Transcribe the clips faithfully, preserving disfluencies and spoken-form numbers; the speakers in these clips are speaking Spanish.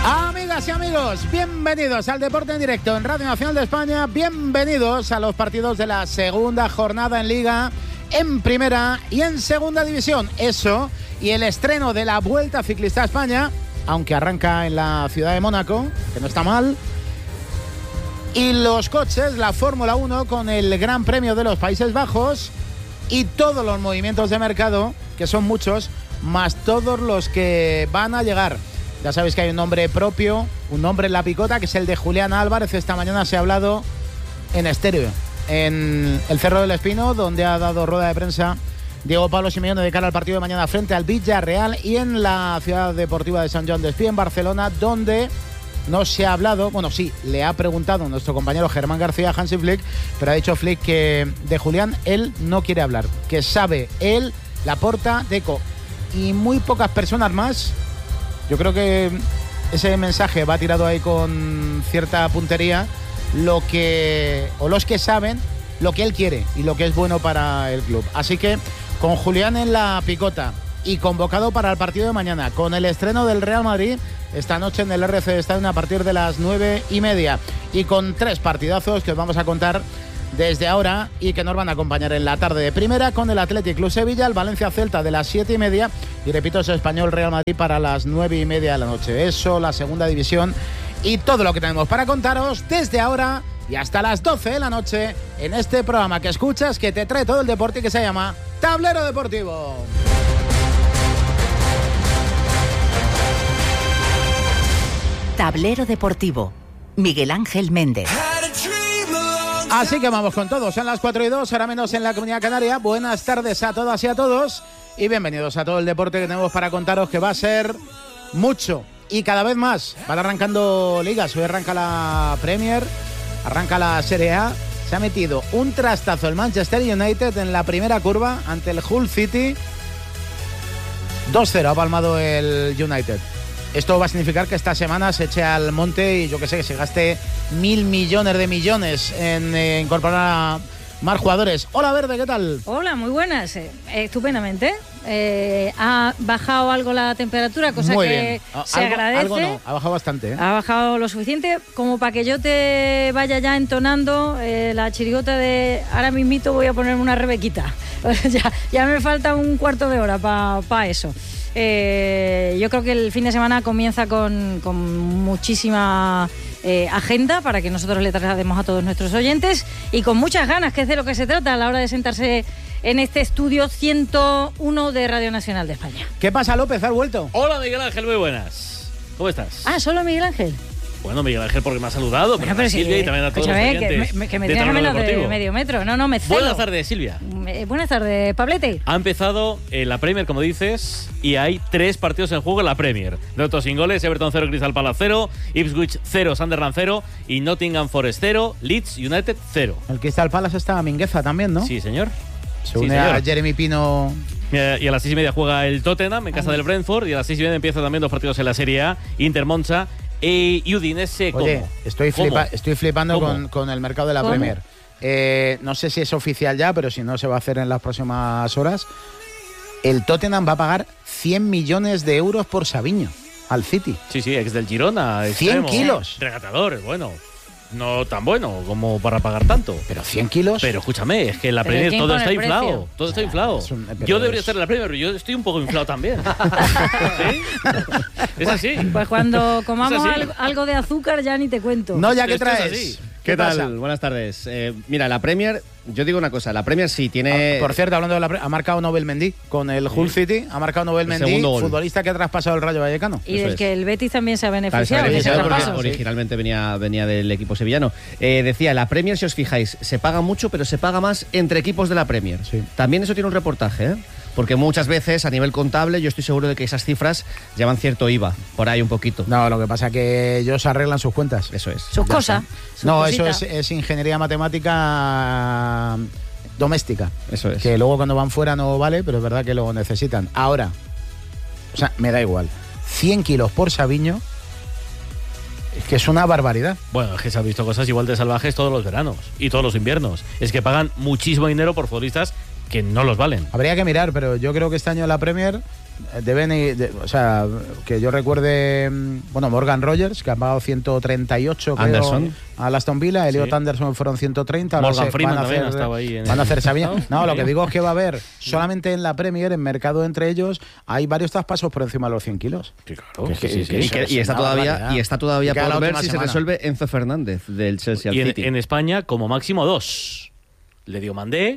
Amigas y amigos, bienvenidos al Deporte en Directo en Radio Nacional de España. Bienvenidos a los partidos de la segunda jornada en Liga, en Primera y en Segunda División. Eso y el estreno de la Vuelta Ciclista a España, aunque arranca en la ciudad de Mónaco, que no está mal. Y los coches, la Fórmula uno con el Gran Premio de los Países Bajos y todos los movimientos de mercado, que son muchos, más todos los que van a llegar. Ya sabéis que hay un nombre propio, un nombre en la picota, que es el de Julián Álvarez. Esta mañana se ha hablado en estéreo, en el Cerro del Espino, donde ha dado rueda de prensa Diego Pablo Simeone de cara al partido de mañana frente al Villarreal, y en la ciudad deportiva de Sant Joan d'Espí, en Barcelona, donde no se ha hablado, bueno, sí, le ha preguntado nuestro compañero Germán García a Hansi Flick, pero ha dicho Flick que de Julián él no quiere hablar, que sabe él, Laporta, Deco y muy pocas personas más. Yo creo que ese mensaje va tirado ahí con cierta puntería, lo que, o los que saben lo que él quiere y lo que es bueno para el club. Así que con Julián en la picota y convocado para el partido de mañana, con el estreno del Real Madrid esta noche en el R C Stadium a partir de las nueve y media, y con tres partidazos que os vamos a contar desde ahora y que nos van a acompañar en la tarde de Primera, con el Athletic Club Sevilla, el Valencia Celta de las siete y media y repito, ese Español Real Madrid para las nueve y media de la noche. Eso, la Segunda División y todo lo que tenemos para contaros desde ahora y hasta las doce de la noche en este programa que escuchas, que te trae todo el deporte y que se llama Tablero Deportivo. Tablero Deportivo, Miguel Ángel Méndez. Así que vamos con todos, son las cuatro y dos, ahora menos en la Comunidad Canaria. Buenas tardes a todas y a todos y bienvenidos a todo el deporte que tenemos para contaros, que va a ser mucho y cada vez más. Van arrancando ligas, hoy arranca la Premier, arranca la Serie A. Se ha metido un trastazo el Manchester United en la primera curva ante el Hull City. dos cero ha palmado el United. Esto va a significar que esta semana se eche al monte y yo que sé, que se gaste mil millones de millones en eh, incorporar a más jugadores. Hola Verde, ¿qué tal? Hola, muy buenas, eh, estupendamente. Eh, ha bajado algo la temperatura, cosa muy que bien. se algo, agradece. Algo no, ha bajado bastante. ¿eh? Ha bajado lo suficiente como para que yo te vaya ya entonando eh, la chirigota de ahora mismito voy a ponerme una rebequita. ya, ya me falta un cuarto de hora para pa eso. Eh, yo creo que el fin de semana comienza con, con muchísima eh, agenda para que nosotros le traslademos a todos nuestros oyentes y con muchas ganas, que es de lo que se trata a la hora de sentarse en este estudio ciento uno de Radio Nacional de España. ¿Qué pasa, López? ¿Has vuelto? Hola, Miguel Ángel, muy buenas. ¿Cómo estás? Ah, ¿solo Miguel Ángel? Bueno, Miguel Ángel porque me ha saludado, Bueno, pero, pero a Silvia sí, y también a todos los escúchame, oyentes. Que me, que me de tienes a Tablero menos de Deportivo. medio metro. No, no, me celo. Buenas tardes, Silvia. Eh, buenas tardes, Pablete. Ha empezado eh, la Premier, como dices, y hay tres partidos en juego en la Premier. Derrotas sin goles, Everton cero, Crystal Palace cero, Ipswich cero, Sunderland cero y Nottingham Forest cero, Leeds United cero. El Crystal Palace está a Mingueza también, ¿no? Sí, señor. Se sí, une señor. a Jeremy Pino. Y a las seis y media juega el Tottenham en casa del Brentford, y a las seis y media empiezan también dos partidos en la Serie A, Inter Monza y Udinese. ¿Cómo? Oye, estoy, flipa, estoy flipando con, con el mercado de la ¿Cómo? Premier. Eh, no sé si es oficial ya, pero si no se va a hacer en las próximas horas. El Tottenham va a pagar cien millones de euros por Savinho al City. Sí, sí, ex del Girona. cien extremo, kilos. Regatador, bueno. No tan bueno como para pagar tanto. Pero cien kilos. Pero escúchame, es que en la Pero Premier ¿quién todo pone está el inflado. precio? Todo está O sea, inflado. es un- pero Yo debería es- estar en la Premier, pero yo estoy un poco inflado también. ¿Sí? Es así. Pues cuando comamos Es así. algo, algo de azúcar ya ni te cuento. No, ya que Esto es traes. así. ¿Qué tal? pasa? Buenas tardes. Eh, mira, la Premier, yo digo una cosa, la Premier sí tiene... Ah, por cierto, hablando de la pre- ha marcado Nobel Mendy con el Hull City, ha marcado Nobel El Mendy, segundo gol. futbolista que ha traspasado el Rayo Vallecano. Y Eso del es. que el Betis también se ha Tal, se beneficiado. ha de ese beneficiado porque traspaso. originalmente venía, venía del equipo sevillano. Eh, decía, la Premier, si os fijáis, se paga mucho, pero se paga más entre equipos de la Premier. Sí. También eso tiene un reportaje, ¿eh? Porque muchas veces, a nivel contable, yo estoy seguro de que esas cifras llevan cierto I V A, por ahí un poquito. No, lo que pasa es que ellos arreglan sus cuentas. Eso es. Sus cosas. sus No, eso cositas. es, es ingeniería matemática doméstica. Eso es. Que luego cuando van fuera no vale, pero es verdad que lo necesitan. Ahora, o sea, me da igual. cien kilos por Savinho, es que es una barbaridad. Bueno, es que se han visto cosas igual de salvajes todos los veranos y todos los inviernos. Es que pagan muchísimo dinero por futbolistas que no los valen. Habría que mirar, pero yo creo que este año la Premier deben ir, de, o sea, que yo recuerde, bueno, Morgan Rogers, que ha pagado ciento treinta y ocho, creo, Anderson. a Aston Villa, Elliot Sí. Anderson fueron ciento treinta. Ahora Morgan se- Freeman van a también hacer, estaba ahí en Van a el- hacer Sabina. No, lo que Bien. digo es que va a haber, solamente en la Premier, en mercado entre ellos, hay varios traspasos por encima de los cien kilos. Sí, claro. Que es que- Sí, sí, que sí. Y, que- eso y es está una todavía, barbaridad. y está todavía Y queda por la ver última si se semana. resuelve Enzo Fernández del Chelsea al Y en, City. en España, como máximo dos. Le dio Mandé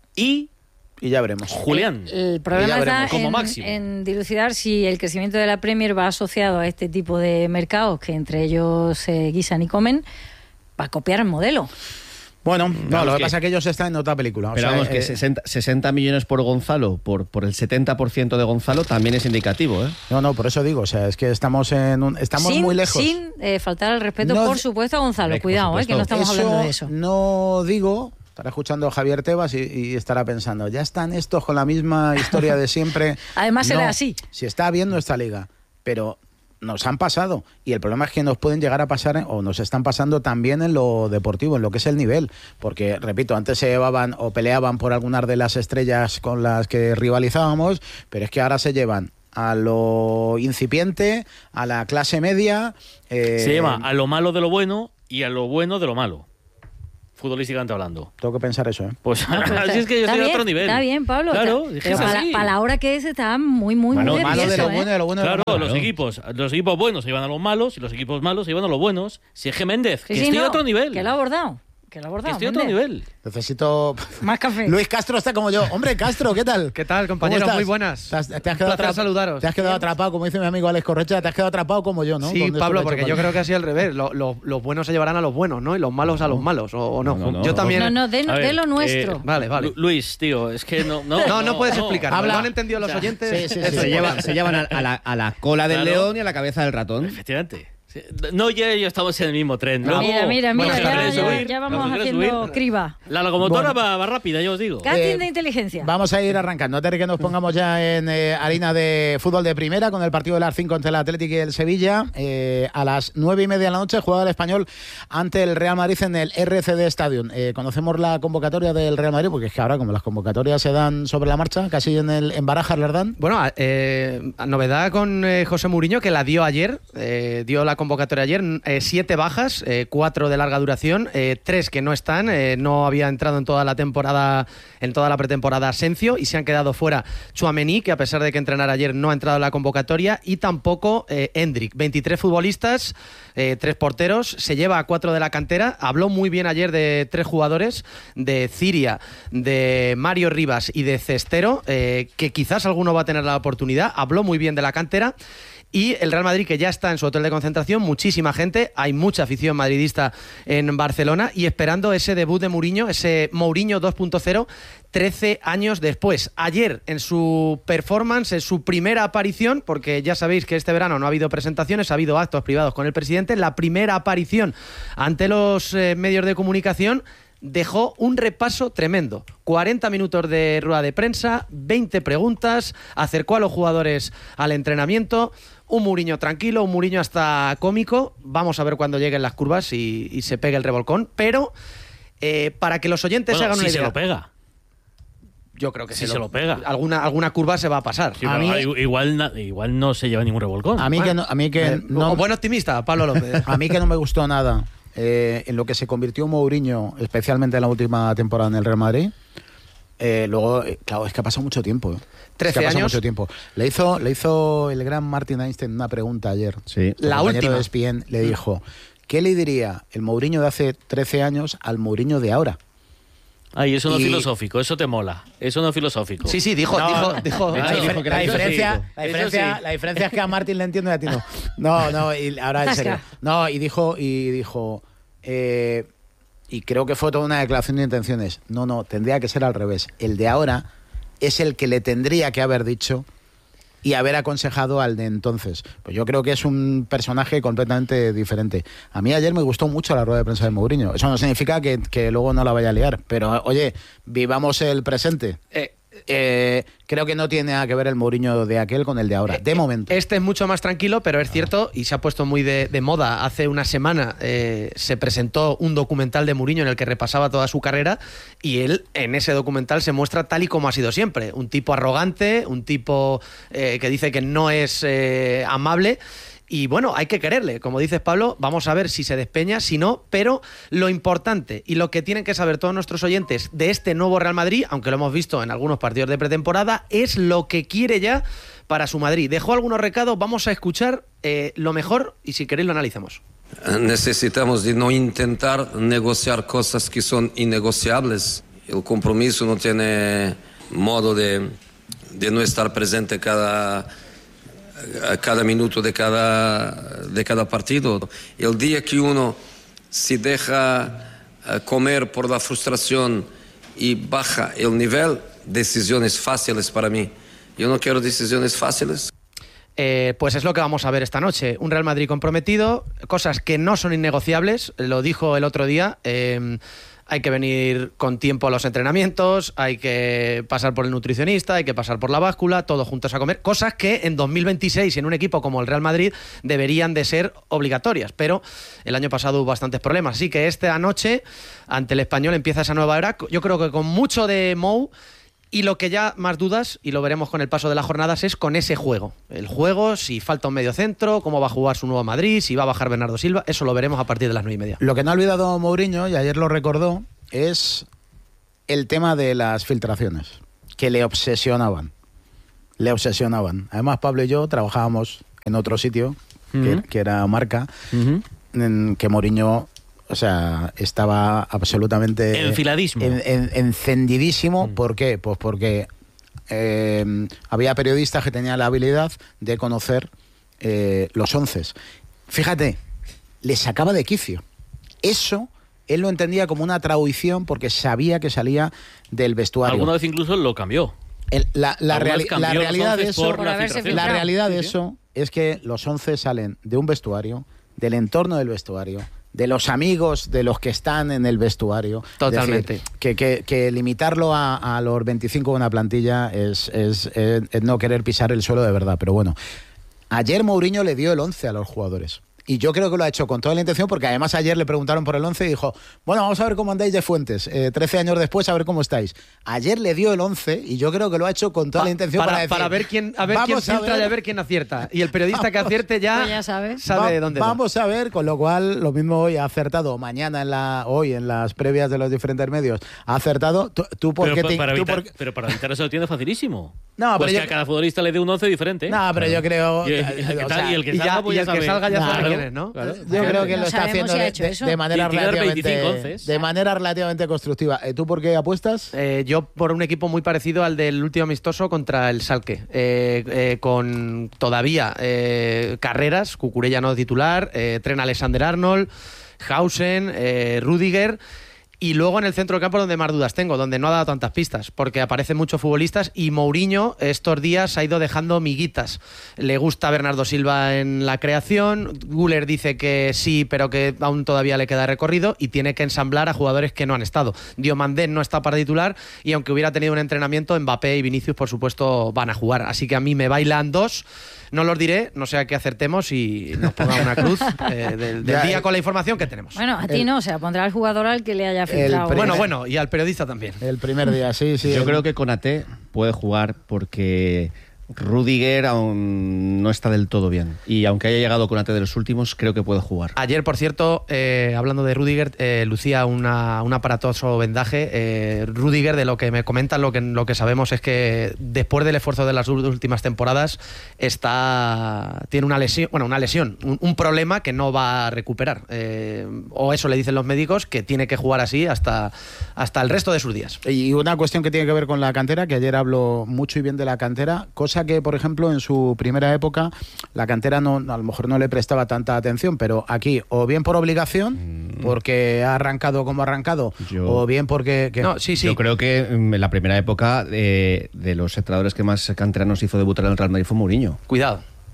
y Y ya veremos. Julián. El Ya problema veremos. está Como en, máximo. en dilucidar si el crecimiento de la Premier va asociado a este tipo de mercados que entre ellos se guisan y comen para copiar el modelo. Bueno, no, Vamos lo que que- pasa es que ellos están en otra película. O Pero sea, vamos, que eh, sesenta, sesenta millones por Gonzalo, por, por el setenta por ciento de Gonzalo, también es indicativo, ¿eh? no, no, por eso digo, o sea, es que estamos en un, estamos sin, muy lejos. Sin eh, faltar al respeto, No, por de- supuesto, a Gonzalo. Hombre, por Cuidado, eh, supuesto. que no estamos hablando de eso. No digo, estará escuchando a Javier Tebas y, y estará pensando, ya están estos con la misma historia de siempre. Además, no, será así. Si está bien nuestra liga, pero nos han pasado. Y el problema es que nos pueden llegar a pasar, o nos están pasando también en lo deportivo, en lo que es el nivel. Porque, repito, antes se llevaban o peleaban por algunas de las estrellas con las que rivalizábamos, pero es que ahora se llevan a lo incipiente, a la clase media. eh, Se llama a lo malo de lo bueno y a lo bueno de lo malo. Futbolísticamente hablando. Tengo que pensar eso, ¿eh? Pues No, pero así es que yo está estoy a bien, otro nivel. Está bien, Pablo. Claro, está- dije, pero es para, así. para la hora que es, está muy, muy, Bueno, muy de Malo de piezo, lo ¿eh? bueno, de lo bueno, de lo Claro, malo. los equipos, los equipos buenos se llevan a los malos y los equipos malos se llevan a los buenos. Si es que Méndez, Sí, que sí, estoy no, a otro nivel. Que lo ha abordado. Que lo ha Que abordado. estoy a otro Méndez. nivel. Necesito... Más café. Luis Castro está como yo. Hombre, Castro, ¿qué tal? ¿Qué tal, ¿Cómo compañeros? estás? Muy buenas. Te has, te has Un quedado placer atrapado, saludaros. Te has quedado atrapado, como dice mi amigo Alex Correcha, te has quedado atrapado como yo, ¿no? Sí, Con esto Pablo, que he porque hecho yo con- creo que ha sido al revés. Lo- lo- los buenos se llevarán a los buenos, ¿no? Y los malos a los malos, ¿o, o no? No, no, Yo no. también... No, no, de, A de ver, lo nuestro. eh, Vale, vale. Lu- Luis, tío, es que no. No, No, no puedes explicarlo. Habla. ¿Lo han entendido los O sea, oyentes? sí, sí, sí. Eso Se, es. lleva- se llevan a, a la, a la cola del Claro. león y a la cabeza del ratón. Efectivamente. Sí. No, ya, ya estamos en el mismo tren. Mira, Luego, mira, mira, bueno, ya, si queréis ya, subir, ya los vamos que queréis haciendo subir, criba. La locomotora Bueno. va, va rápida, ya os digo. Casting Eh, de inteligencia. Vamos a ir arrancando. Antes de que nos pongamos ya en eh, harina de fútbol de primera con el partido de las cinco entre el Atlético y el Sevilla. Eh, a las nueve y media de la noche juega el Español ante el Real Madrid en el R C D Stadium. Eh, conocemos la convocatoria del Real Madrid porque es que ahora como las convocatorias se dan sobre la marcha, casi en el en Barajas las dan. Bueno, eh, novedad con eh, José Mourinho, que la dio ayer, eh, dio la convocatoria ayer, eh, siete bajas, eh, cuatro de larga duración, eh, tres que no están, eh, no había entrado en toda la temporada, en toda la pretemporada Asencio, y se han quedado fuera Tchouaméni, que a pesar de que entrenara ayer no ha entrado en la convocatoria, y tampoco eh, Hendrik. veintitrés futbolistas, eh, tres porteros, se lleva a cuatro de la cantera, habló muy bien ayer de tres jugadores, de Ciria, de Mario Rivas y de Cestero, eh, que quizás alguno va a tener la oportunidad, habló muy bien de la cantera. Y el Real Madrid, que ya está en su hotel de concentración, muchísima gente, hay mucha afición madridista en Barcelona y esperando ese debut de Mourinho, ese Mourinho dos punto cero, trece años después. Ayer, en su performance, en su primera aparición, porque ya sabéis que este verano no ha habido presentaciones, ha habido actos privados con el presidente, la primera aparición ante los eh, medios de comunicación, dejó un repaso tremendo. cuarenta minutos de rueda de prensa, veinte preguntas, acercó a los jugadores al entrenamiento. Un Mourinho tranquilo, un Mourinho hasta cómico. Vamos a ver cuando lleguen las curvas y, y se pegue el revolcón. Pero eh, para que los oyentes Bueno, hagan una si se idea... lo pega. Yo creo que Si se, se lo pega. Alguna, alguna curva se va a pasar. Sí, A pero mí- hay- igual, na- igual no se lleva ningún revolcón. A mí que no, a mí que Eh, no, buen optimista, Pablo López. a mí que no me gustó nada eh, en lo que se convirtió Mourinho, especialmente en la última temporada en el Real Madrid. Eh, luego, eh, claro, es que ha pasado mucho tiempo. ¿eh? trece es que ha pasado años. mucho tiempo. Le hizo, le hizo el gran Martin Einstein una pregunta ayer. Sí. Su La compañero última. de E S P N le dijo, ¿qué le diría el Mourinho de hace trece años al Mourinho de ahora? Ay, eso no es Y- filosófico, eso te mola. Eso no es filosófico. Sí, sí, dijo, No, dijo, no. dijo, De La, hecho, difer- dijo que la era diferencia, filosófico. la, Eso diferencia, sí. la diferencia es que a Martin le entiendo y a ti no. No, no, y ahora en serio. No, y dijo, y dijo, eh, y creo que fue toda una declaración de intenciones. No, no, tendría que ser al revés. El de ahora es el que le tendría que haber dicho y haber aconsejado al de entonces. Pues yo creo que es un personaje completamente diferente. A mí ayer me gustó mucho la rueda de prensa de Mourinho. Eso no significa que, que luego no la vaya a liar, pero oye, vivamos el presente. Eh, Eh, creo que no tiene nada que ver el Mourinho de aquel con el de ahora, de momento. Este es mucho más tranquilo, pero es cierto, y se ha puesto muy de, de moda. Hace una semana eh, se presentó un documental de Mourinho en el que repasaba toda su carrera, y él en ese documental se muestra tal y como ha sido siempre. Un tipo arrogante, un tipo eh, que dice que no es eh, amable. Y bueno, hay que quererle, como dices, Pablo, vamos a ver si se despeña, si no, pero lo importante y lo que tienen que saber todos nuestros oyentes de este nuevo Real Madrid, aunque lo hemos visto en algunos partidos de pretemporada, es lo que quiere ya para su Madrid. Dejó algunos recados, vamos a escuchar eh, lo mejor y si queréis lo analizamos. Necesitamos de no intentar negociar cosas que son innegociables. El compromiso no tiene modo de, de no estar presente cada... a cada minuto de cada, de cada partido. El día que uno se deja comer por la frustración y baja el nivel, decisiones fáciles para mí. Yo no quiero decisiones fáciles. Eh, pues es lo que vamos a ver esta noche. Un Real Madrid comprometido, cosas que no son innegociables, lo dijo el otro día. Eh, Hay que venir con tiempo a los entrenamientos, hay que pasar por el nutricionista, hay que pasar por la báscula, todos juntos a comer, cosas que en dos mil veintiséis en un equipo como el Real Madrid deberían de ser obligatorias, pero el año pasado hubo bastantes problemas, así que esta noche ante el Español empieza esa nueva era, yo creo que con mucho de Mou. Y lo que ya más dudas, y lo veremos con el paso de las jornadas, es con ese juego. El juego, si falta un medio centro, cómo va a jugar su nuevo Madrid, si va a bajar Bernardo Silva, eso lo veremos a partir de las nueve y media. Lo que no ha olvidado Mourinho, y ayer lo recordó, es el tema de las filtraciones, que le obsesionaban. Le obsesionaban. Además, Pablo y yo trabajábamos en otro sitio, uh-huh. que, que era Marca, uh-huh. en que Mourinho... O sea, estaba absolutamente... Enfiladísimo. En, en, encendidísimo. Mm. ¿Por qué? Pues porque eh, había periodistas que tenían la habilidad de conocer eh, los onces. Fíjate, le sacaba de quicio. Eso él lo entendía como una traducción porque sabía que salía del vestuario. Alguna vez incluso lo cambió. El, la, la, reali la realidad de eso, la la realidad de eso es que los once salen de un vestuario, del entorno del vestuario, de los amigos de los que están en el vestuario. Totalmente. Es decir, que, que, que limitarlo a, a los veinticinco de una plantilla es, es, es, es no querer pisar el suelo de verdad. Pero bueno, ayer Mourinho le dio el once a los jugadores. Y yo creo que lo ha hecho con toda la intención, porque además ayer le preguntaron por el once y dijo, bueno, vamos a ver cómo andáis de Fuentes, eh, trece años después, a ver cómo estáis. Ayer le dio el once y yo creo que lo ha hecho con toda pa, la intención para, para, decir, para ver quién, a ver quién filtra y a ver quién acierta. Y el periodista vamos, que acierte ya, pues ya sabe, sabe va, dónde Vamos va. a ver, con lo cual, lo mismo hoy ha acertado, mañana, en la hoy, en las previas de los diferentes medios, ha acertado. ¿Tú, tú por pero, qué pa, te, para tú evitar, por... pero para evitar eso lo tiene facilísimo. No, pues pero que yo... a cada futbolista le dé un once diferente. No, pero yo creo... Y, y, y, o sea, y el que y salga, ya, pues y el ya que sabe. salga ya Claro. sabe quién es, ¿no? Claro. Yo creo que no lo está haciendo si de, hecho de, eso. de manera Tiene que dar relativamente veinticinco onces. de manera relativamente constructiva. ¿Tú por qué apuestas? Eh, yo por un equipo muy parecido al del último amistoso contra el Schalke, eh, eh, con todavía eh, carreras, Cucurella no titular, eh, Trent Alexander-Arnold, Hausen, eh, Rüdiger. Y luego en el centro del campo donde más dudas tengo, donde no ha dado tantas pistas, porque aparecen muchos futbolistas y Mourinho estos días ha ido dejando miguitas. Le gusta Bernardo Silva en la creación, Güler dice que sí, pero que aún todavía le queda recorrido y tiene que ensamblar a jugadores que no han estado. Diomandé no está para titular y aunque hubiera tenido un entrenamiento, Mbappé y Vinicius por supuesto van a jugar. Así que a mí me bailan dos. No los diré, no sea que acertemos y nos ponga una cruz eh, del, del día con la información que tenemos. Bueno, a ti el, no, o sea, pondrá al jugador al que le haya filtrado. Primer, bueno, bueno, y al periodista también. El primer día, sí, sí. Yo el... creo que Konaté puede jugar porque Rüdiger aún no está del todo bien. Y aunque haya llegado Konaté de los últimos, creo que puede jugar. Ayer, por cierto, eh, hablando de Rüdiger, eh, lucía una, un aparatoso vendaje. Eh, Rüdiger, de lo que me comentan, lo que, lo que sabemos es que después del esfuerzo de las últimas temporadas está tiene una lesión, bueno, una lesión, un, un problema que no va a recuperar. Eh, o eso le dicen los médicos, que tiene que jugar así hasta, hasta el resto de sus días. Y una cuestión que tiene que ver con la cantera, que ayer hablo mucho y bien de la cantera, cosa que, por ejemplo, en su primera época la cantera no, a lo mejor no le prestaba tanta atención, pero aquí o bien por obligación, mm. porque ha arrancado como ha arrancado, yo, o bien porque... Que... No, sí, sí. Yo creo que en la primera época eh, de los entrenadores que más canteranos hizo debutar en el Real Madrid fue Mourinho. Cuidado.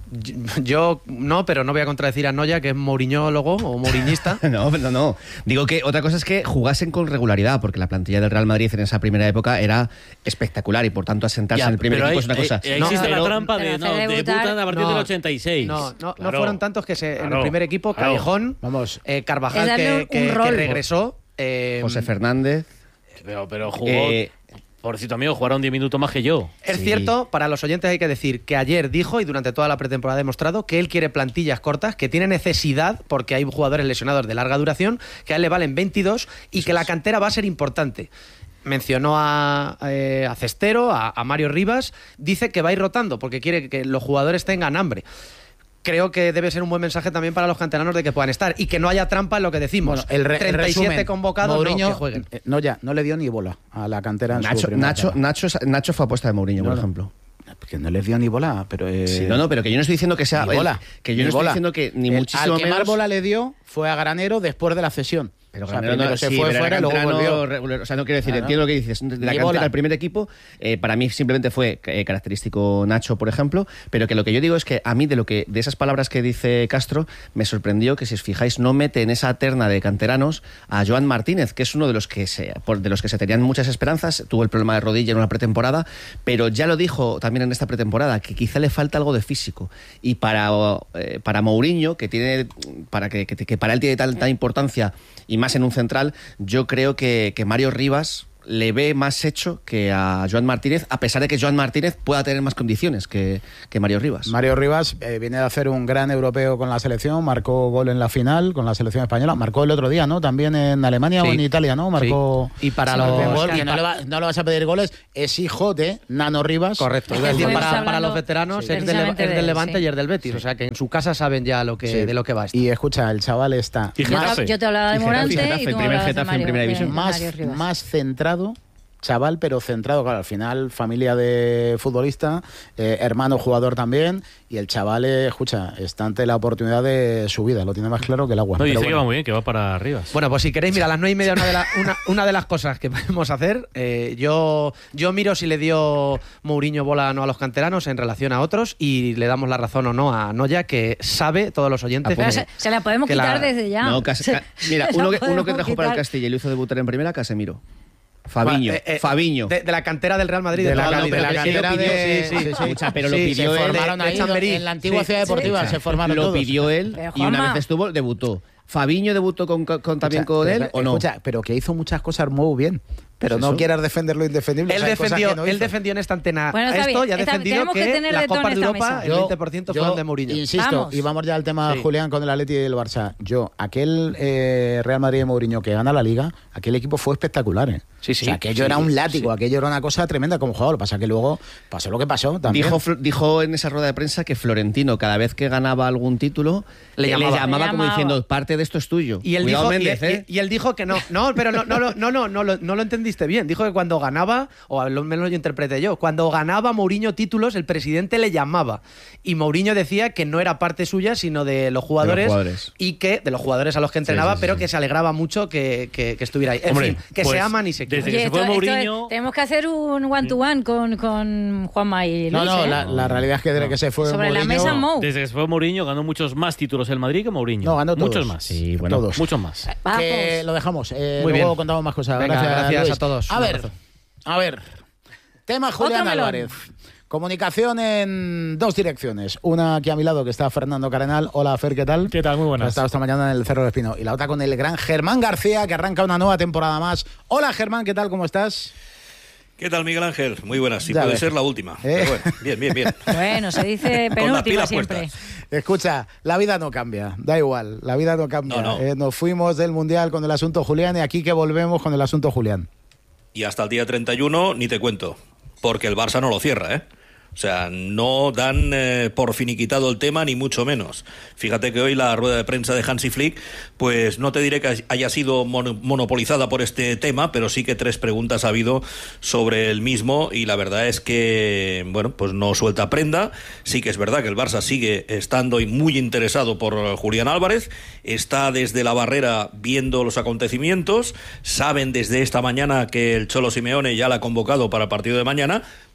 Yo no, pero no voy a contradecir a Noya, que es mouriñólogo o mouriñista. no, no, no. Digo que otra cosa es que jugasen con regularidad, porque la plantilla del Real Madrid en esa primera época era espectacular y por tanto asentarse Ya, en el primer pero equipo hay- es una cosa. hay- No, existe pero- la trampa de pero no, hacer debutar- debutan a partir no, del ochenta y seis. No, no, Claro. no fueron tantos que se, en Claro, el primer equipo, claro. Callejón, Vamos. eh, Es Carvajal, darle que, un- un que- que rol. regresó. eh, José Fernández. Pero, pero jugó. Eh, Pobrecito amigo, jugaron diez minutos más que yo. Es Sí. cierto, para los oyentes hay que decir que ayer dijo y durante toda la pretemporada ha demostrado que él quiere plantillas cortas, que tiene necesidad, porque hay jugadores lesionados de larga duración, que a él le valen veintidós y que la cantera va a ser importante. Mencionó a, eh, a Cestero, a, a Mario Rivas, dice que va a ir rotando porque quiere que los jugadores tengan hambre. Creo que debe ser un buen mensaje también para los canteranos de que puedan estar y que no haya trampa en lo que decimos. Bueno, el, re- el treinta y siete resumen, convocados, Mourinho, no, que jueguen. eh, no, ya, no le dio ni bola a la cantera en su Nacho, primera Nacho, etapa. Nacho, Nacho fue apuesta de Mourinho, No, por no. ejemplo. Que no les dio ni bola, pero... eh, Sí, no, no, pero que yo no estoy diciendo que sea... ni bola. Que yo ni no estoy bola. diciendo que ni El- muchísimo al que más menos... bola le dio fue a Granero después de la cesión. Pero O sea, Granero primero no, se sí, fue pero fuera era y luego canterano volvió. regular. O sea, no quiero decir, Claro. entiendo lo que dices. De la Ni cantera bola. al primer equipo, eh, para mí simplemente fue eh, característico Nacho, por ejemplo, pero que lo que yo digo es que a mí de lo que de esas palabras que dice Castro, me sorprendió que, si os fijáis, no mete en esa terna de canteranos a Joan Martínez, que es uno de los que se, por- de los que se tenían muchas esperanzas, tuvo el problema de rodilla en una pretemporada, pero ya lo dijo también en esta pretemporada, que quizá le falta algo de físico. Y para, eh, para Mourinho, que tiene para que, que, que para él tiene tanta importancia, y más en un central, yo creo que, que Mario Rivas le ve más hecho que a Joan Martínez, a pesar de que Joan Martínez pueda tener más condiciones que, que Mario Rivas. Mario Rivas eh, viene de hacer un gran europeo con la selección, marcó gol en la final con la selección española, marcó el otro día, ¿no? También en Alemania Sí. o en Italia, ¿no? Marcó... Sí. Y para Sí, los- marcó un gol, y que no, pa- le va- no le vas a pedir goles, es hijo de Nano Rivas. Correcto. Es Es que decir, estamos para, hablando para los veteranos sí, es, del, es precisamente del de él, Levante sí. y es del Betis. O sea que en su casa saben ya lo que, Sí. de lo que va esto. Y escucha, el chaval está Y Yo Getafe. te, yo te hablaba de Y Getafe, Morante Getafe, y el tú primer hablabas de Getafe en Mario, primera de- división. de más, Mario Rivas. más centrado, chaval, pero centrado, claro, al final familia de futbolista, eh, hermano jugador también, y el chaval, eh, escucha, está ante la oportunidad de su vida, lo tiene más claro que el agua. No, Pero dice que bueno. va muy bien, que va para arriba. Bueno, pues si queréis, mira, a las nueve y media una de, la- una, una de las cosas que podemos hacer, eh, yo, yo miro si le dio Mourinho bola o no a los canteranos en relación a otros y le damos la razón o no a Noya, que sabe, todos los oyentes... Pero que- se, se la podemos que la- quitar desde ya. No, Cas- Ca- mira, Se la uno que, uno que podemos trajo para el quitar. Castilla y lo hizo debutar en primera, Casemiro. Fabiño, Eh, eh, Fabiño. De, de la cantera del Real Madrid. De de la, toda can- vida. de la Pero que cantera lo pidió, de... sí, sí. sí, sí. Escucha, pero lo Sí, pidió se él. formaron de- de ahí, Chamberí. en la antigua Sí, ciudad sí, deportiva, sí. se formaron Lo todos. pidió él Pero, y una Juanma. vez estuvo, debutó. ¿Fabiño debutó con, con- también Escucha, con él pero, o no? Escucha, pero que hizo muchas cosas muy bien. Pero Pues no eso. quieras defender lo indefendible. Él o sea, hay cosas defendió, que no él hizo. defendió en esta antena Bueno, está esto bien, y ha está- defendido tenemos que que tener las de todo en Copas de esta Europa, mesa. el veinte por ciento fueron de Mourinho. Insisto, Vamos. y vamos ya al tema, Sí. Julián, con el Atleti y el Barça. Yo, aquel eh, Real Madrid de Mourinho que gana la Liga, aquel equipo fue espectacular, ¿eh? Sí, sí. O sea, aquello Sí, era un sí. látigo, aquello era una cosa tremenda como jugador. Lo que pasa que luego pasó lo que pasó también. Dijo, Fl- dijo en esa rueda de prensa que Florentino, cada vez que ganaba algún título, Le eh, llamaba. Le como llamaba. diciendo, parte de esto es tuyo. Y él, Cuidado, dijo, y- Méndez, y, ¿eh? y él dijo que no. No, pero no, no, lo- no, no, no, lo, no lo entendiste bien. Dijo que cuando ganaba, o al menos lo interpreté yo, cuando ganaba Mourinho títulos, el presidente le llamaba. Y Mourinho decía que no era parte suya, sino de los jugadores. jugadores. Y que, de los jugadores a los que entrenaba, sí, sí, pero sí. que se alegraba mucho que, que- que estuviera ahí. En Hombre, fin, que pues, se aman y se quieren. desde que se fue esto- esto es- Mourinho- tenemos que hacer un one-to-one con, con Juanma y Luis. No, no, ¿eh? la, la realidad es que desde que se fue Sobre la Mourinho- mesa, Mou. Desde que se fue Mourinho ganó muchos más títulos el Madrid que Mourinho. No, ganó todos. Muchos más. Sí, bueno. Todos. Muchos más. Vamos. Que lo dejamos. Eh, Muy luego bien. contamos más cosas. Venga, gracias, gracias Luis. a todos. A Un ver, abrazo. a ver. Tema Julián melón. Álvarez. Comunicación en dos direcciones. Una aquí a mi lado, que está Fernando Carenal. Hola, Fer, ¿qué tal? ¿Qué tal? Muy buenas. Ha estado esta mañana en el Cerro del Espino. Y la otra con el gran Germán García, que arranca una nueva temporada más. Hola, Germán, ¿qué tal? ¿Cómo estás? ¿Qué tal, Miguel Ángel? Muy buenas. Si Ya puede ves. ser la última. ¿Eh? Pero bueno, bien, bien, bien. Bueno, se dice Con las penúltima pilas siempre. puestas. Escucha, la vida no cambia, da igual, la vida no cambia. No, no. Eh, nos fuimos del Mundial con el asunto Julián y aquí que volvemos con el asunto Julián. Y hasta el día treinta y uno ni te cuento, porque el Barça no lo cierra, ¿eh? O sea, no dan eh, por finiquitado el tema, ni mucho menos. Fíjate que hoy la rueda de prensa de Hansi Flick, pues no te diré que haya sido mon- monopolizada por este tema, pero sí que tres preguntas ha habido sobre el mismo y la verdad es que, bueno, pues no suelta prenda. Sí que es verdad que el Barça sigue estando y muy interesado por Julián Álvarez, está desde la barrera viendo los acontecimientos, saben desde esta mañana que el Cholo Simeone ya la ha convocado para el partido de mañana,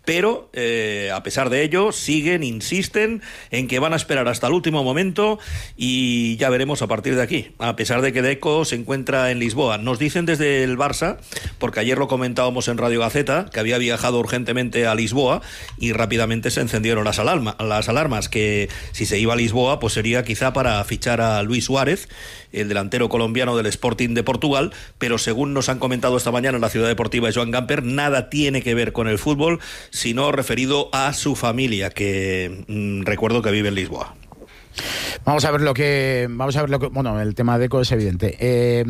pero eh, a pesar de ello siguen, insisten en que van a esperar hasta el último momento y ya veremos a partir de aquí, a pesar de que Deco se encuentra en Lisboa. Nos dicen desde el Barça, porque ayer lo comentábamos en Radio Gaceta, que había viajado urgentemente a Lisboa y rápidamente se encendieron las, alarma, las alarmas, que si se iba a Lisboa pues sería quizá para fichar a Luis Suárez, el delantero colombiano del Sporting de Portugal, pero según nos han comentado esta mañana en la Ciudad Deportiva de Joan Gamper, nada tiene que ver con el fútbol, sino referido a su familia, que mmm, recuerdo que vive en Lisboa. Vamos a ver lo que... Vamos a ver lo que... Bueno, el tema de Deco es evidente. Eh...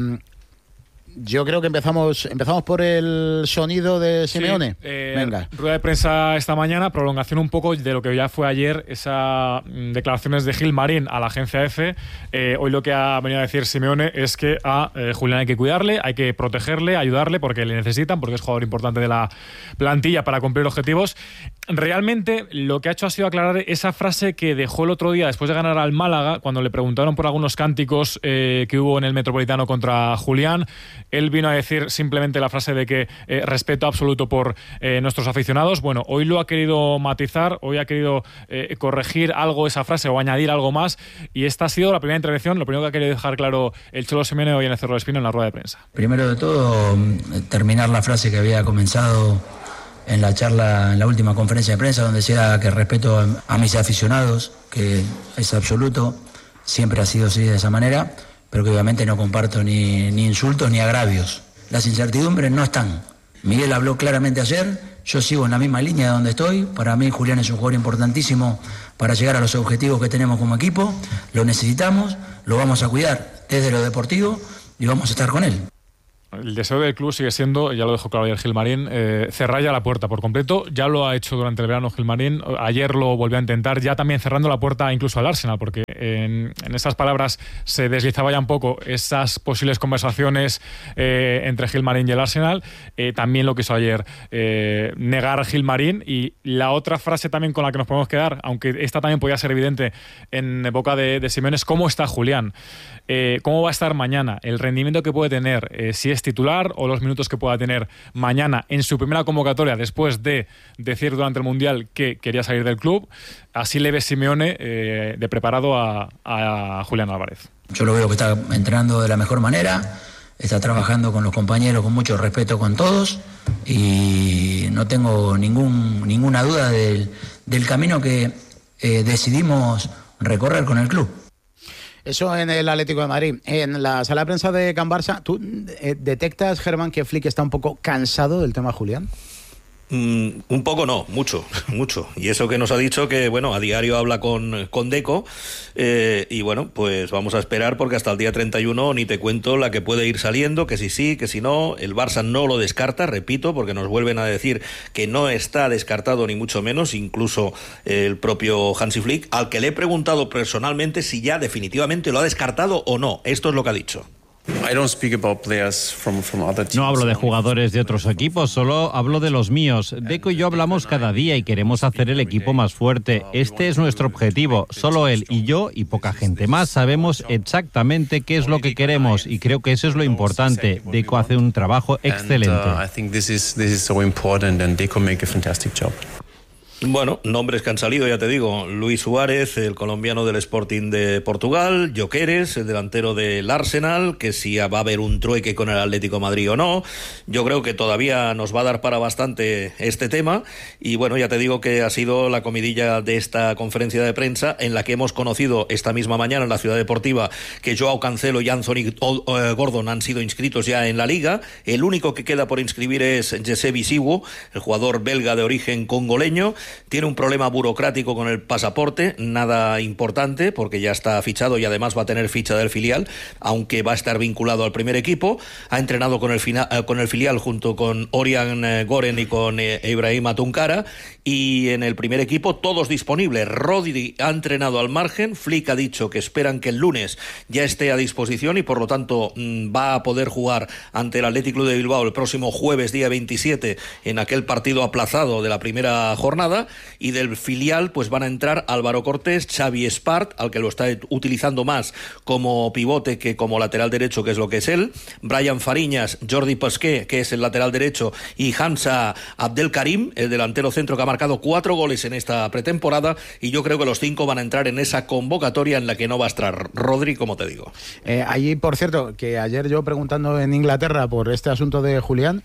Yo creo que empezamos empezamos por el sonido de Simeone. Sí, eh, Venga. Rueda de prensa esta mañana, prolongación un poco de lo que ya fue ayer, esas declaraciones de Gilmarín a la agencia F. Eh, hoy lo que ha venido a decir Simeone es que a eh, Julián hay que cuidarle, hay que protegerle, ayudarle porque le necesitan, porque es jugador importante de la plantilla para cumplir objetivos. Realmente lo que ha hecho ha sido aclarar esa frase que dejó el otro día después de ganar al Málaga, cuando le preguntaron por algunos cánticos eh, que hubo en el Metropolitano contra Julián. Él vino a decir simplemente la frase de que eh, respeto absoluto por eh, nuestros aficionados. Bueno, hoy lo ha querido matizar, hoy ha querido eh, corregir algo esa frase o añadir algo más, y esta ha sido la primera intervención, lo primero que ha querido dejar claro el Cholo Simeone hoy en el Cerro del Espino en la rueda de prensa. Primero de todo, terminar la frase que había comenzado en la charla, en la última conferencia de prensa, donde decía que respeto a, a mis aficionados, que es absoluto, siempre ha sido así de esa manera, pero que obviamente no comparto ni, ni insultos ni agravios. Las incertidumbres no están. Miguel habló claramente ayer, yo sigo en la misma línea de donde estoy. Para mí Julián es un jugador importantísimo para llegar a los objetivos que tenemos como equipo. Lo necesitamos, lo vamos a cuidar desde lo deportivo y vamos a estar con él. El deseo del club sigue siendo, ya lo dejó claro ayer Gilmarín, eh, cerrar ya la puerta por completo. Ya lo ha hecho durante el verano Gilmarín, ayer lo volvió a intentar, ya también cerrando la puerta incluso al Arsenal, porque en, en esas palabras se deslizaba ya un poco esas posibles conversaciones eh, entre Gilmarín y el Arsenal. Eh, también lo que hizo ayer, eh, negar Gilmarín. Y la otra frase también con la que nos podemos quedar, aunque esta también podía ser evidente en boca de, de Simeone, es cómo está Julián. Eh, cómo va a estar mañana, el rendimiento que puede tener, eh, si es titular o los minutos que pueda tener mañana en su primera convocatoria después de decir durante el Mundial que quería salir del club. Así le ve Simeone eh, de preparado a, a Julián Álvarez. Yo lo veo que está entrenando de la mejor manera, está trabajando con los compañeros con mucho respeto con todos y no tengo ningún, ninguna duda del, del camino que eh, decidimos recorrer con el club. Eso en el Atlético de Madrid. En la sala de prensa de Can Barça, ¿tú eh, detectas, Germán, que Flick está un poco cansado del tema Julián? Mm, un poco no, mucho, mucho. Y eso que nos ha dicho que, bueno, a diario habla con, con Deco eh, y bueno, pues vamos a esperar porque hasta el día treinta y uno ni te cuento la que puede ir saliendo, que si sí, que si no. El Barça no lo descarta, repito, porque nos vuelven a decir que no está descartado ni mucho menos, incluso el propio Hansi Flick, al que le he preguntado personalmente si ya definitivamente lo ha descartado o no. Esto es lo que ha dicho. No hablo de jugadores de otros equipos, solo hablo de los míos. Deco y yo hablamos cada día y queremos hacer el equipo más fuerte. Este es nuestro objetivo. Solo él y yo y poca gente más sabemos exactamente qué es lo que queremos y creo que eso es lo importante. Deco hace un trabajo excelente. Bueno, nombres que han salido, ya te digo, Luis Suárez, el colombiano del Sporting de Portugal, Gyökeres, el delantero del Arsenal, que si va a haber un trueque con el Atlético de Madrid o no. Yo creo que todavía nos va a dar para bastante este tema y bueno, ya te digo que ha sido la comidilla de esta conferencia de prensa en la que hemos conocido esta misma mañana en la Ciudad Deportiva que Joao Cancelo y Anthony Gordon han sido inscritos ya en la Liga. El único que queda por inscribir es Jesse Bisiwo, el jugador belga de origen congoleño. Tiene un problema burocrático con el pasaporte, nada importante, porque ya está fichado y además va a tener ficha del filial, aunque va a estar vinculado al primer equipo. Ha entrenado con el, fina, con el filial junto con Orián Goren y con eh, Ibrahima Tunkara, y en el primer equipo todos disponibles. Rodri ha entrenado al margen, Flick ha dicho que esperan que el lunes ya esté a disposición y por lo tanto mmm, va a poder jugar ante el Athletic Club de Bilbao el próximo jueves día veintisiete en aquel partido aplazado de la primera jornada. temporada, y del filial pues van a entrar Álvaro Cortés, Xavi Espart, al que lo está utilizando más como pivote que como lateral derecho, que es lo que es él, Brian Fariñas, Jordi Pesqué, que es el lateral derecho, y Hamza Abdelkarim, el delantero centro que ha marcado cuatro goles en esta pretemporada, y yo creo que los cinco van a entrar en esa convocatoria en la que no va a estar Rodri, como te digo. Eh, allí, por cierto, que ayer yo preguntando en Inglaterra por este asunto de Julián,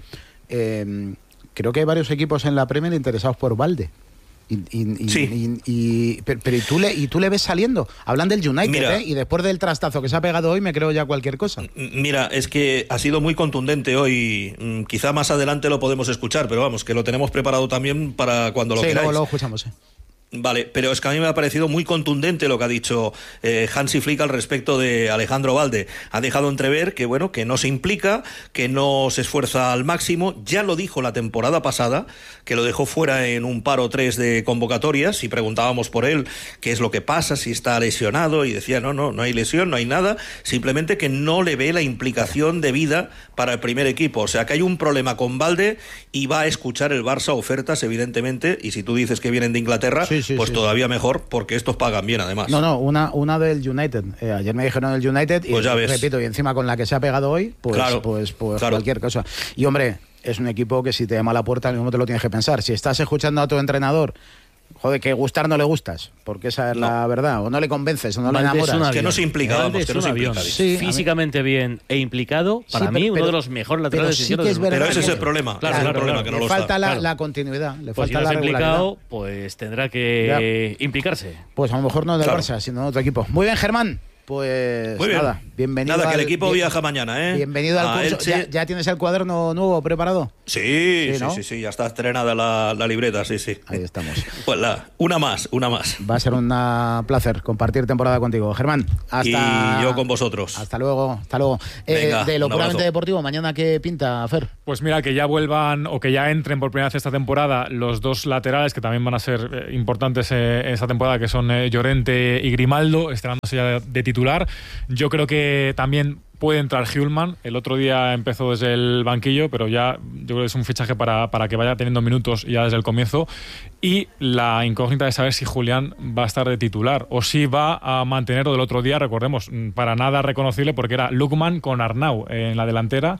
eh, creo que hay varios equipos en la Premier interesados por Balde. Y, y, sí. y, y, pero, pero ¿y, tú le, y tú le ves saliendo. Hablan del United, Mira, ¿eh? Y después del trastazo que se ha pegado hoy me creo ya cualquier cosa. Mira, es que ha sido muy contundente hoy. Quizá más adelante lo podemos escuchar, pero vamos, que lo tenemos preparado también para cuando lo sí, queráis. Sí, luego lo escuchamos, sí. Vale, pero es que a mí me ha parecido muy contundente lo que ha dicho eh, Hansi Flick al respecto de Alejandro Balde. Ha dejado entrever que, bueno, que no se implica, que no se esfuerza al máximo. Ya lo dijo la temporada pasada, que lo dejó fuera en un par o tres de convocatorias, y preguntábamos por él qué es lo que pasa, si está lesionado, y decía, no, no, no hay lesión, no hay nada, simplemente que no le ve la implicación de vida para el primer equipo. O sea, que hay un problema con Balde, y va a escuchar el Barça ofertas, evidentemente, y si tú dices que vienen de Inglaterra... Sí. Sí, pues sí, todavía sí. mejor, porque estos pagan bien, además. No, no, una, una del United. Eh, ayer me dijeron del United, y pues ya ves. repito, y encima con la que se ha pegado hoy, pues, claro, pues, pues claro. cualquier cosa. Y hombre, es un equipo que si te llama a la puerta, mismo te lo tienes que pensar. Si estás escuchando a tu entrenador, joder, que gustar no le gustas, porque esa es no. la verdad, o no le convences, o no Valde le enamoras. Es que no se implica, vamos, que no se implica. Sí, físicamente bien e implicado, para sí, mí, pero, uno de los mejores laterales sí que es del Pero ese es el problema, claro, claro, claro, es el problema, claro. que no le lo falta está. la, claro. la continuidad, le pues falta si no la es implicado, pues tendrá que ya. implicarse. Pues a lo mejor no del claro. Barça, sino de otro equipo. Muy bien, Germán. Pues Muy bien. nada, bienvenido. Nada, que al, el equipo bien, viaja mañana, ¿eh? Bienvenido al curso. ¿Ya, ¿Ya tienes el cuaderno nuevo preparado? Sí, sí, sí, ¿no? sí, sí, ya está estrenada la, la libreta, sí, sí. Ahí estamos. Pues la, una más, una más. Va a ser un placer compartir temporada contigo, Germán. Hasta, y yo con vosotros. Hasta luego, hasta luego. Venga, eh, de lo puramente deportivo, ¿mañana qué pinta, Fer? Pues mira, que ya vuelvan o que ya entren por primera vez esta temporada los dos laterales que también van a ser eh, importantes eh, en esta temporada, que son eh, Llorente y Grimaldo, estrenándose ya de, de titular. Yo creo que también puede entrar Hjulman. El otro día empezó desde el banquillo, pero ya yo creo que es un fichaje para, para que vaya teniendo minutos ya desde el comienzo. Y la incógnita de saber si Julián va a estar de titular o si va a mantenerlo del otro día. Recordemos, para nada reconocible porque era Lukman con Arnau en la delantera.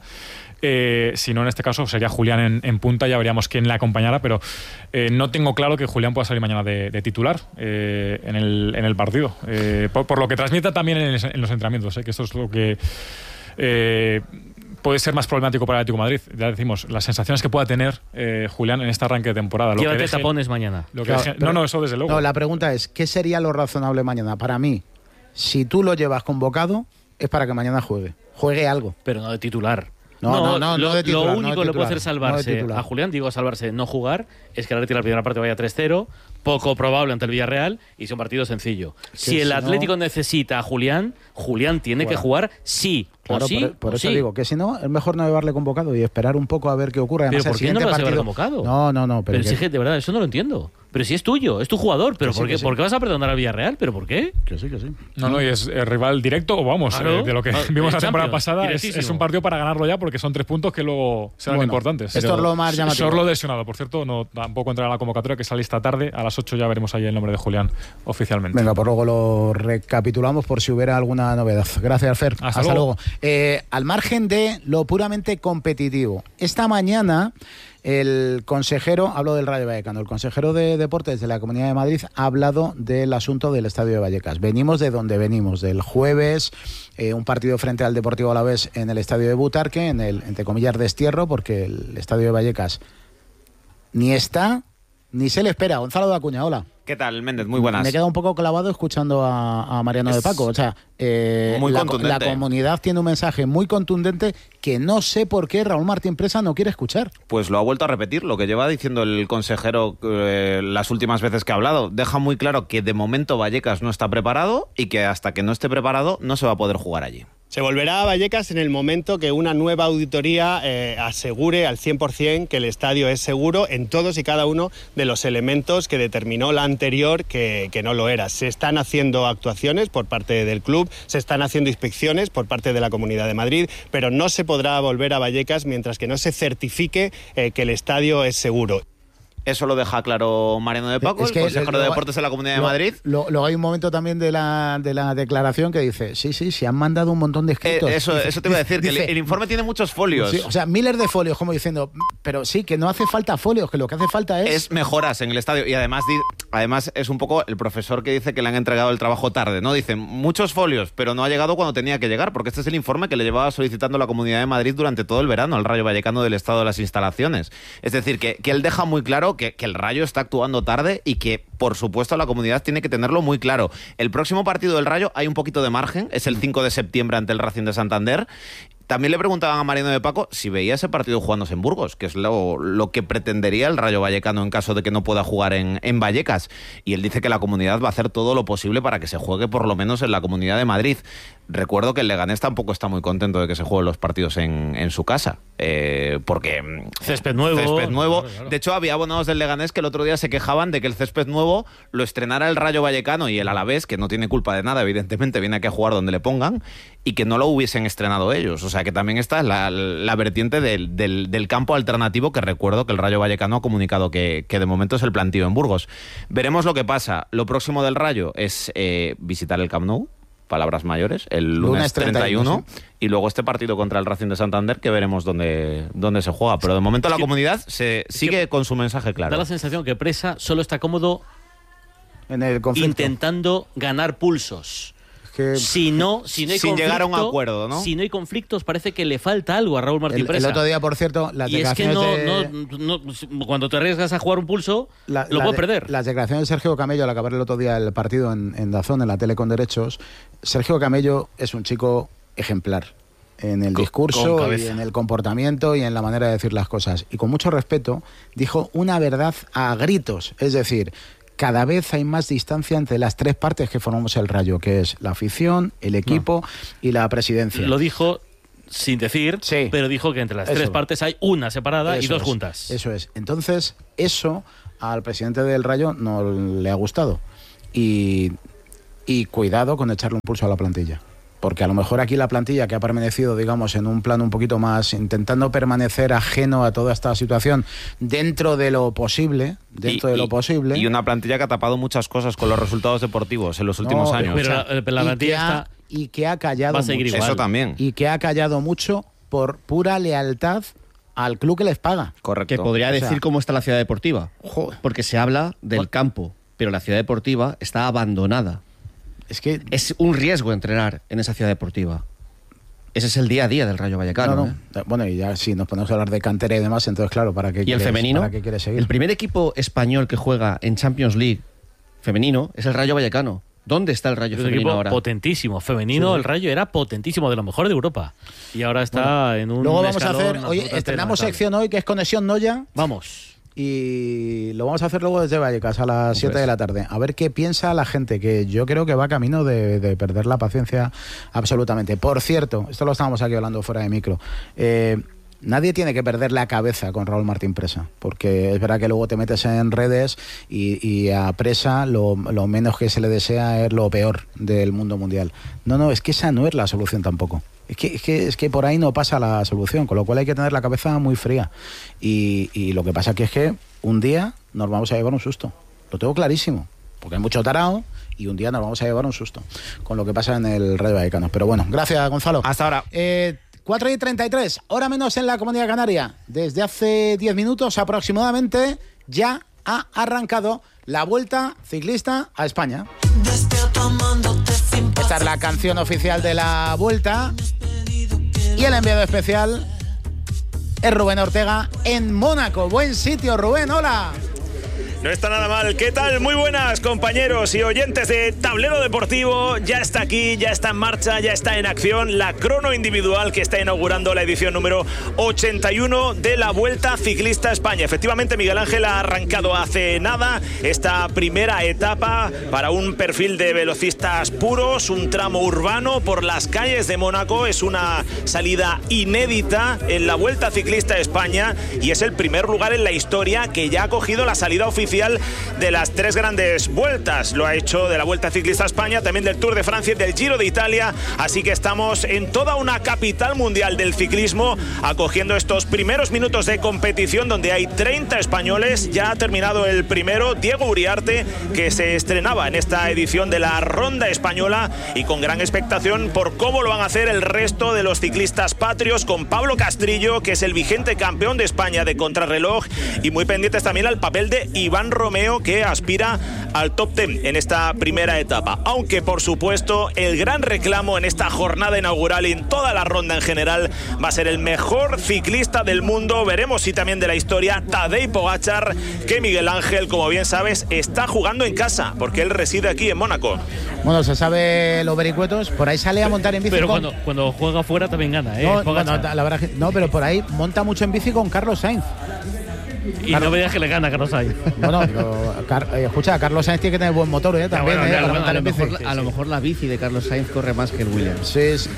Eh, si no, en este caso sería Julián en, en punta, ya veríamos quién le acompañara, pero eh, no tengo claro que Julián pueda salir mañana de, de titular eh, en, el, en el partido. Eh, por, por lo que transmite también en, en los entrenamientos, eh, que esto es lo que eh, puede ser más problemático para el Atlético de Madrid. Ya decimos, las sensaciones que pueda tener eh, Julián en este arranque de temporada. Llévate deje, tapones mañana. Lo que claro, deje, pero, no, no, eso desde luego. No, la pregunta es, ¿qué sería lo razonable mañana? Para mí, si tú lo llevas convocado, es para que mañana juegue. Juegue algo. Pero no de titular. No, no, no, lo, no de titular, lo único no de que le puede titular, hacer salvarse no a Julián, digo salvarse, no jugar, es que el Atlético la primera parte vaya tres cero, poco probable ante el Villarreal, y sea un partido sencillo. Si, si el Atlético no... necesita a Julián, Julián tiene bueno. que jugar sí claro, o sí. Por, por o eso sí. digo que si no, es mejor no llevarle convocado y esperar un poco a ver qué ocurre. Además, ¿Pero por qué no lo vas partido... a llevar convocado? No, no, no. Pero, pero que... si, de verdad, eso no lo entiendo. Pero si es tuyo, es tu jugador, pero sí, ¿por, qué, sí. ¿por qué vas a perdonar al Villarreal? ¿Pero por qué? Que sí, que sí. No, no, y es el rival directo, o vamos, claro. eh, de lo que ah, vimos la temporada Champions, pasada, es, es un partido para ganarlo ya porque son tres puntos que luego serán bueno, importantes. Esto es lo más llamativo. Sorlo lesionado, por cierto, no tampoco entrará a la convocatoria, que sale esta tarde, a las ocho ya veremos ahí el nombre de Julián oficialmente. Venga, pues luego lo recapitulamos por si hubiera alguna novedad. Gracias, Fer. Hasta, Hasta luego. luego. Eh, al margen de lo puramente competitivo, esta mañana el consejero, hablo del Rayo Vallecano, el consejero de Deportes de la Comunidad de Madrid ha hablado del asunto del Estadio de Vallecas. Venimos de donde venimos, del jueves, eh, un partido frente al Deportivo Alavés en el Estadio de Butarque, en el, entre comillas, destierro, porque el Estadio de Vallecas ni está, ni se le espera. Gonzalo de Acuña, hola. ¿Qué tal, Méndez? Muy buenas. Me he quedado un poco clavado escuchando a, a Mariano es de Paco. O sea, eh, muy la, contundente. la comunidad tiene un mensaje muy contundente que no sé por qué Raúl Martín Presa no quiere escuchar. Pues lo ha vuelto a repetir, lo que lleva diciendo el consejero eh, las últimas veces que ha hablado. Deja muy claro que de momento Vallecas no está preparado y que hasta que no esté preparado no se va a poder jugar allí. Se volverá a Vallecas en el momento que una nueva auditoría eh, asegure al cien por ciento que el estadio es seguro en todos y cada uno de los elementos que determinó la anterior que, que no lo era. Se están haciendo actuaciones por parte del club, se están haciendo inspecciones por parte de la Comunidad de Madrid, pero no se podrá volver a Vallecas mientras que no se certifique eh, que el estadio es seguro. Eso lo deja claro Mariano de Paco, Es que el consejero lo- de deportes de la Comunidad de lo- Madrid. lo- Luego hay un momento también de la, de la declaración que dice, sí, sí, se han mandado un montón de Eh, escritos. eso, Dice- eso te iba a decir, que el, dice- el informe tiene muchos folios. Sí, o sea, miles de folios, como diciendo, pero sí, que no hace falta folios, que lo que hace falta es... Es mejoras en el estadio y además di- además es un poco el profesor que dice que le han entregado el trabajo tarde, ¿no? Dicen muchos folios, pero no ha llegado cuando tenía que llegar, porque este es el informe que le llevaba solicitando la Comunidad de Madrid durante todo el verano al Rayo Vallecano del estado de las instalaciones. Es decir, que, que él deja muy claro que, que el Rayo está actuando tarde y que, por supuesto, la comunidad tiene que tenerlo muy claro. El próximo partido del Rayo hay un poquito de margen, es el cinco de septiembre ante el Racing de Santander. También le preguntaban a Mariano de Paco si veía ese partido jugándose en Burgos, que es lo, lo que pretendería el Rayo Vallecano en caso de que no pueda jugar en, en Vallecas. Y él dice que la comunidad va a hacer todo lo posible para que se juegue por lo menos en la Comunidad de Madrid. Recuerdo que el Leganés tampoco está muy contento de que se jueguen los partidos en, en su casa, eh, porque... Césped nuevo. Césped nuevo. Claro, claro. De hecho, había abonados del Leganés que el otro día se quejaban de que el césped nuevo lo estrenara el Rayo Vallecano y el Alavés, que no tiene culpa de nada, evidentemente, viene aquí a jugar donde le pongan, y que no lo hubiesen estrenado ellos. O sea, que también está la, la vertiente del, del, del campo alternativo, que recuerdo que el Rayo Vallecano ha comunicado que, que de momento es el plantío en Burgos. Veremos lo que pasa. Lo próximo del Rayo es eh, visitar el Camp Nou, palabras mayores, el lunes, Lunes treinta y uno, treinta y uno, y luego este partido contra el Racing de Santander, que veremos dónde, dónde se juega. Pero de momento la comunidad se sigue con su mensaje claro. Da la sensación que Presa solo está cómodo en el conflicto. intentando ganar pulsos. Que- Si no, si no hay Sin llegar a un conflicto- acuerdo, ¿no? Si no hay conflictos, parece que le falta algo a Raúl Martín El, el Presa. otro día, por cierto, las y es que declaraciones no, de... no, no- cuando te arriesgas a jugar un pulso, La- lo la puedes de- perder. Las declaraciones de Sergio Camello al acabar el otro día el partido en, en Dazón, en la tele con derechos. Sergio Camello es un chico ejemplar en el Con- discurso, con y cabeza. en el comportamiento y en la manera de decir las cosas. Y con mucho respeto dijo una verdad a gritos. Es decir, cada vez hay más distancia entre las tres partes que formamos el Rayo, que es la afición, el equipo y la presidencia. Lo dijo sin decir, Sí. pero dijo que entre las Eso. tres partes hay una separada y Eso dos es, juntas. Eso es. Entonces, eso al presidente del Rayo no le ha gustado. Y, y cuidado con echarle un pulso a la plantilla. Porque a lo mejor aquí la plantilla, que ha permanecido, digamos, en un plano un poquito más, intentando permanecer ajeno a toda esta situación dentro de lo posible, dentro Y- de lo y- posible. Y una plantilla que ha tapado muchas cosas con los resultados deportivos en los últimos No, años. Pero la, y la que plantilla ha- está... y que ha callado va a seguir mucho. igual. Eso también. Y que ha callado mucho por pura lealtad al club que les paga. Correcto. Que podría O sea- decir cómo está la ciudad deportiva. Joder. Porque se habla del campo, pero la ciudad deportiva está abandonada. Es que Es un riesgo entrenar en esa ciudad deportiva. Ese es el día a día del Rayo Vallecano. No, ¿eh? no. Bueno, y ya si nos ponemos a hablar de cantera y demás, entonces claro, ¿para qué Y el quieres- femenino, ¿para qué quieres seguir? el primer equipo español que juega en Champions League femenino es el Rayo Vallecano. ¿Dónde está el Rayo Es un femenino equipo ahora? potentísimo. Femenino, Sí. el Rayo era potentísimo, de lo mejor de Europa. Y ahora está en un Luego vamos a escalón hacer, oye, absolutamente estrenamos lamentable. sección hoy que es Conexión Noya Vamos. y lo vamos a hacer luego desde Vallecas a las siete es. de la tarde. A ver qué piensa la gente, que yo creo que va camino de, de perder la paciencia absolutamente. Por cierto, esto lo estábamos aquí hablando fuera de micro. Eh, Nadie tiene que perder la cabeza con Raúl Martín Presa, porque es verdad que luego te metes en redes y, y a Presa lo, lo menos que se le desea es lo peor del mundo mundial. No, no, es que esa no es la solución tampoco. Es que, es que, es que por ahí no pasa la solución, con lo cual hay que tener la cabeza muy fría. Y, y lo que pasa aquí es que un día nos vamos a llevar un susto. Lo tengo clarísimo, porque hay mucho tarao y un día nos vamos a llevar un susto con lo que pasa en el Rayo Vallecano. Pero bueno, gracias, Gonzalo. Hasta ahora. Eh, cuatro y treinta y tres, hora menos en la Comunidad Canaria. Desde hace diez minutos aproximadamente ya ha arrancado la Vuelta Ciclista a España. Esta es la canción oficial de la Vuelta y el enviado especial es Rubén Ortega en Mónaco. Buen sitio, Rubén, hola. No está nada mal. ¿Qué tal? Muy buenas, compañeros y oyentes de Tablero Deportivo. Ya está aquí, ya está en marcha, ya está en acción la crono individual que está inaugurando la edición número ochenta y uno de la Vuelta Ciclista a España. Efectivamente, Miguel Ángel ha arrancado hace nada esta primera etapa para un perfil de velocistas puros, un tramo urbano por las calles de Mónaco. Es una salida inédita en la Vuelta Ciclista a España y es el primer lugar en la historia que ya ha cogido la salida oficial oficial de las tres grandes vueltas. Lo ha hecho de la Vuelta Ciclista a España, también del Tour de Francia y del Giro de Italia. Así que estamos en toda una capital mundial del ciclismo, acogiendo estos primeros minutos de competición donde hay treinta españoles. Ya ha terminado el primero, Diego Uriarte, que se estrenaba en esta edición de la Ronda Española, y con gran expectación por cómo lo van a hacer el resto de los ciclistas patrios, con Pablo Castrillo, que es el vigente campeón de España de contrarreloj, y muy pendientes también al papel de Iván Romeo, que aspira al top diez en esta primera etapa. Aunque, por supuesto, el gran reclamo en esta jornada inaugural y en toda la ronda en general va a ser el mejor ciclista del mundo, veremos si también de la historia, Tadej Pogačar, que Miguel Ángel, como bien sabes, está jugando en casa, porque él reside aquí en Mónaco. Bueno, se sabe los vericuetos, por ahí sale a montar en bici. Pero con... cuando, cuando juega fuera también gana, ¿eh? No, no, la verdad, no, pero por ahí monta mucho en bici con Carlos Sainz. Y Carlos... no me digas que le gana a Carlos Sainz. No, no, pero, Car... eh, escucha, Carlos Sainz tiene que tener buen motor, ¿eh? También, bueno, ¿eh? Claro, para bueno, montar a, en lo bici. mejor, Sí, a sí. lo mejor la bici de Carlos Sainz corre más que el Williams. Sí, sí.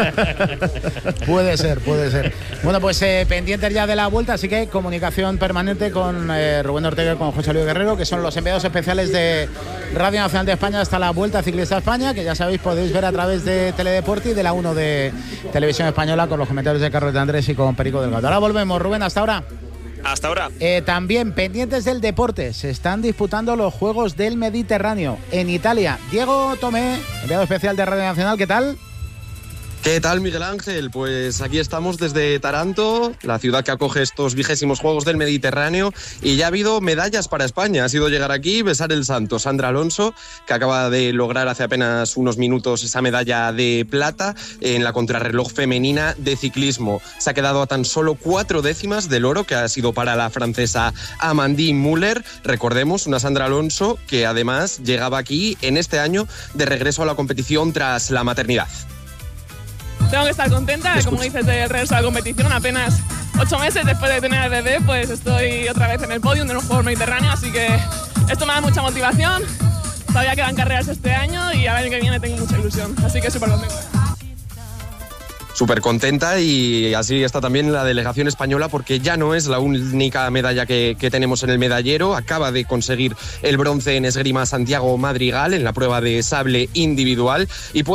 Puede ser, puede ser. Bueno, pues eh, pendientes ya de la vuelta, así que comunicación permanente con eh, Rubén Ortega y con José Luis Guerrero, que son los enviados especiales de Radio Nacional de España hasta la Vuelta Ciclista a España, que ya sabéis podéis ver a través de Teledeporte y de la uno de Televisión Española, con los comentarios de Carlos de Andrés y con Perico Delgado. Ahora volvemos, Rubén, hasta ahora. Hasta ahora. Eh, también pendientes del deporte, se están disputando los Juegos del Mediterráneo en Italia. Diego Tomé, enviado especial de Radio Nacional, ¿qué tal? ¿Qué tal, Miguel Ángel? Pues aquí estamos desde Taranto, la ciudad que acoge estos vigésimos Juegos del Mediterráneo, y ya ha habido medallas para España. Ha sido llegar aquí, besar el santo. Sandra Alonso, que acaba de lograr hace apenas unos minutos esa medalla de plata en la contrarreloj femenina de ciclismo. Se ha quedado a tan solo cuatro décimas del oro, que ha sido para la francesa Amandine Muller. Recordemos, una Sandra Alonso que además llegaba aquí en este año de regreso a la competición tras la maternidad. Tengo que estar contenta, como dices, de regreso a la competición. Apenas ocho meses después de tener al bebé, pues estoy otra vez en el podium de los Juegos Mediterráneos, así que esto me da mucha motivación. Todavía quedan carreras este año y al año que viene tengo mucha ilusión, así que súper contenta. Súper contenta, y así está también la delegación española, porque ya no es la única medalla que, que tenemos en el medallero. Acaba de conseguir el bronce en esgrima Santiago Madrigal en la prueba de sable individual y puede